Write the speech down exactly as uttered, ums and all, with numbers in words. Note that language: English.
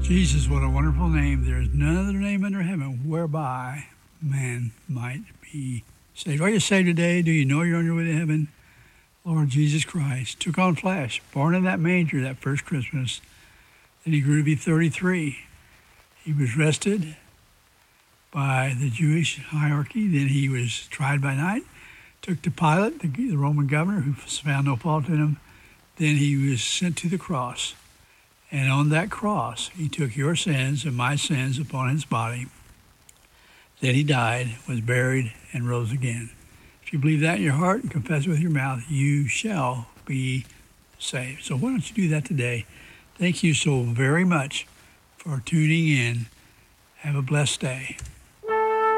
Jesus, what a wonderful name. There is none other name under heaven whereby man might be saved. Are you saved today? Do you know you're on your way to heaven? Lord Jesus Christ took on flesh, born in that manger that first Christmas. Then he grew to be thirty-three. He was arrested by the Jewish hierarchy. Then he was tried by night, took to Pilate, the, the Roman governor, who found no fault in him. Then he was sent to the cross. And on that cross, he took your sins and my sins upon his body. Then he died, was buried, and rose again. If you believe that in your heart and confess it with your mouth, you shall be saved. So why don't you do that today? Thank you so very much for tuning in. Have a blessed day.